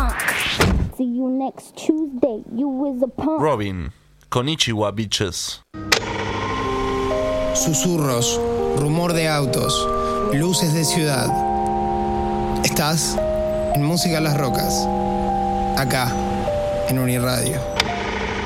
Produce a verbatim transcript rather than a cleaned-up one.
punk. See you next Tuesday, you is a punk. Robin, Konnichiwa bitches. Susurros, rumor de autos, luces de ciudad. Estás en Música a las Rocas, acá, en Uniradio.